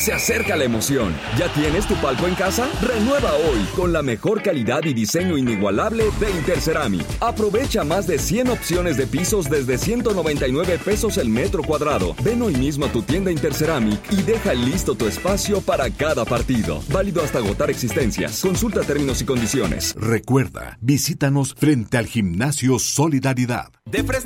Se acerca la emoción. ¿Ya tienes tu palco en casa? Renueva hoy con la mejor calidad y diseño inigualable de Interceramic. Aprovecha más de 100 opciones de pisos desde 199 pesos el metro cuadrado. Ven hoy mismo a tu tienda Interceramic y deja listo tu espacio para cada partido. Válido hasta agotar existencias. Consulta términos y condiciones. Recuerda, visítanos frente al Gimnasio Solidaridad. De Fresno